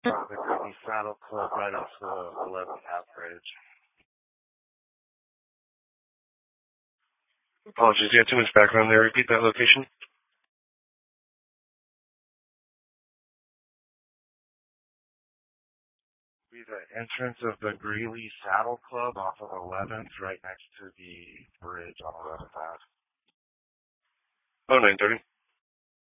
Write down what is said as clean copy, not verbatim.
The Greeley Saddle Club right off the 11th Ave Bridge. Apologies, you had too much background there. Repeat that location. Be the entrance of the Greeley Saddle Club off of 11th, right next to the bridge on 11th Ave. Oh, 9:30.